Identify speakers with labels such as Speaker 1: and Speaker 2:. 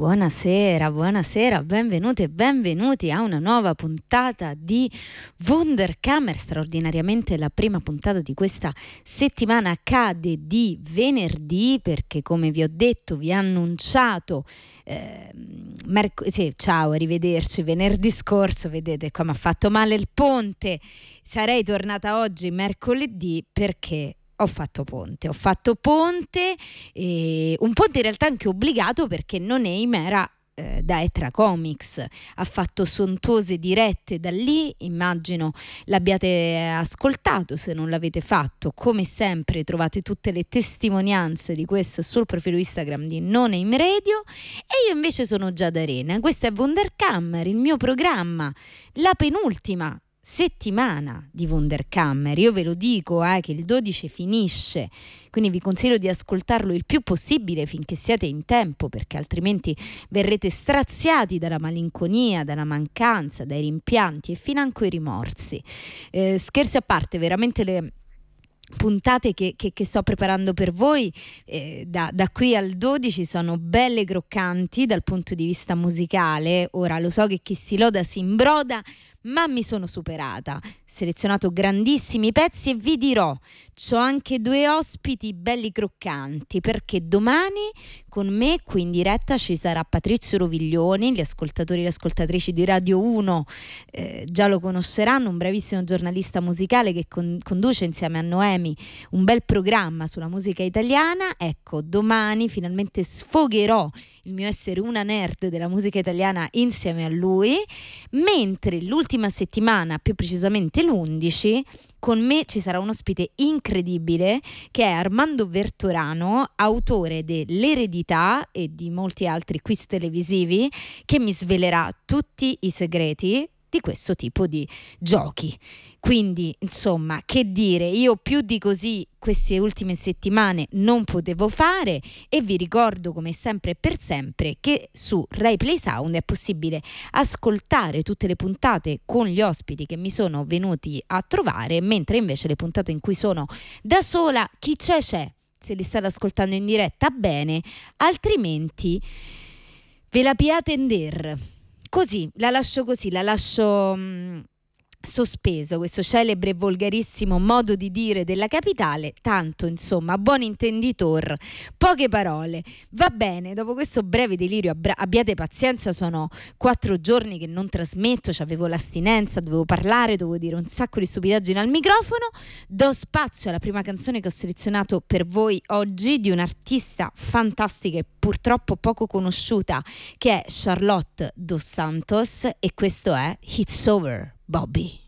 Speaker 1: Buonasera, buonasera, benvenute e benvenuti a una nuova puntata di Wunderkammer. Straordinariamente la prima puntata di questa settimana cade di venerdì perché, come vi ho detto, vi ho annunciato ciao, arrivederci, venerdì scorso, vedete qua mi ha fatto male il ponte, sarei tornata oggi mercoledì perché ho fatto ponte, un ponte in realtà anche obbligato perché Noname era da Etra Comics, ha fatto sontuose dirette da lì, immagino l'abbiate ascoltato. Se non l'avete fatto, come sempre trovate tutte le testimonianze di questo sul profilo Instagram di Noname Radio. E io invece sono Giada Arena, questo è Wunderkammer, il mio programma, la penultima settimana di Wunderkammer. Io ve lo dico che il 12 finisce, quindi vi consiglio di ascoltarlo il più possibile finché siete in tempo, perché altrimenti verrete straziati dalla malinconia, dalla mancanza, dai rimpianti e financo i rimorsi. Scherzi a parte, veramente le puntate che sto preparando per voi da qui al 12 sono belle croccanti dal punto di vista musicale. Ora lo so che chi si loda si imbroda, ma mi sono superata, selezionato grandissimi pezzi e vi dirò, c'ho anche due ospiti belli croccanti, perché domani con me qui in diretta ci sarà Patrizio Roviglioni. Gli ascoltatori e le ascoltatrici di Radio 1 già lo conosceranno, un bravissimo giornalista musicale che conduce insieme a Noemi un bel programma sulla musica italiana. Ecco, domani finalmente sfogherò il mio essere una nerd della musica italiana insieme a lui, mentre l'ultima settimana, più precisamente l'11, con me ci sarà un ospite incredibile che è Armando Vertorano, autore dell'Eredità e di molti altri quiz televisivi, che mi svelerà tutti i segreti di questo tipo di giochi. Quindi, insomma, che dire, io più di così queste ultime settimane non potevo fare, e vi ricordo come sempre e per sempre che su Rai Play Sound è possibile ascoltare tutte le puntate con gli ospiti che mi sono venuti a trovare, mentre invece le puntate in cui sono da sola, chi c'è. Se li state ascoltando in diretta, bene, altrimenti ve la piate in der. Così, la lascio sospeso, questo celebre e volgarissimo modo di dire della capitale. Tanto, insomma, buon intenditor, poche parole. Va bene, dopo questo breve delirio abbiate pazienza, sono 4 giorni che non trasmetto, avevo l'astinenza, dovevo parlare, dovevo dire un sacco di stupidaggini al microfono. Do spazio alla prima canzone che ho selezionato per voi oggi, di un'artista fantastica e purtroppo poco conosciuta, che è Charlotte Dos Santos, e questo è It's Over, Bobby.